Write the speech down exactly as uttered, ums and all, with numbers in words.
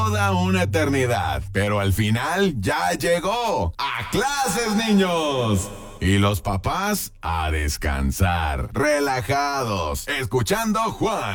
toda una eternidad, pero al final ya llegó. ¡A clases, niños! Y los papás a descansar, relajados, escuchando Juan